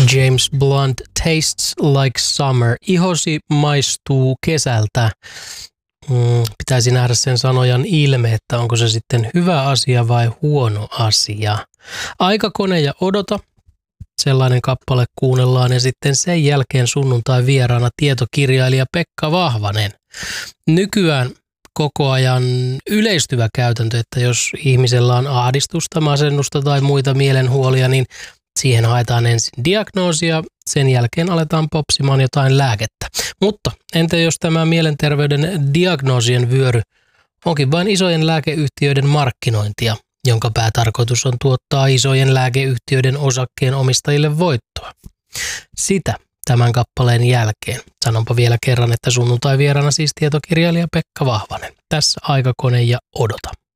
James Blunt, Tastes Like Summer. Ihosi maistuu kesältä. Pitäisi nähdä sen sanojan ilme, että onko se sitten hyvä asia vai huono asia. Aikakone ja odota. Sellainen kappale kuunnellaan ja sitten sen jälkeen sunnuntai vieraana tietokirjailija Pekka Vahvanen. Nykyään koko ajan yleistyvä käytäntö, että jos ihmisellä on ahdistusta, masennusta tai muita mielenhuolia, niin siihen haetaan ensin diagnoosia, sen jälkeen aletaan popsimaan jotain lääkettä. Mutta entä jos tämä mielenterveyden diagnoosien vyöry onkin vain isojen lääkeyhtiöiden markkinointia, jonka päätarkoitus on tuottaa isojen lääkeyhtiöiden osakkeen omistajille voittoa? Sitä tämän kappaleen jälkeen. Sanonpa vielä kerran, että sunnuntai vieraana siis tietokirjailija Pekka Vahvanen. Tässä Aikakone ja odota.